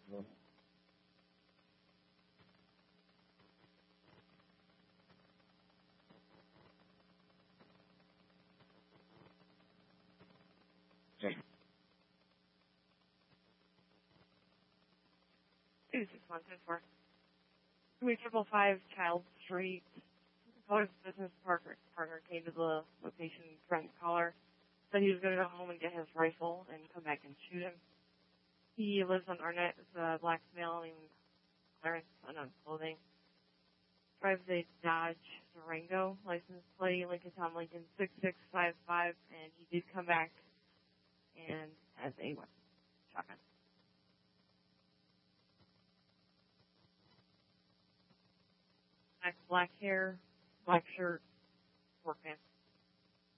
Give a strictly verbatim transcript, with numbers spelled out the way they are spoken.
Two six one two four. Three triple five Child Street. Caller's business partner partner came to the location, threatened the caller, said he was going to go home and get his rifle and come back and shoot him. He lives on Arnett, is a black male named Clarence, unknown clothing. Drives a Dodge Durango, license plate, Lincoln Tom Lincoln six six five five, and he did come back and has a weapon, shotgun. Black hair, black shirt, work pants.